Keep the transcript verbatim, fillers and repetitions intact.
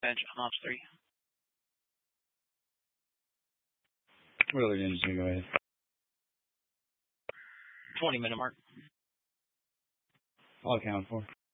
bench on ops three. What other games do you go ahead? twenty minute mark. I'll count for.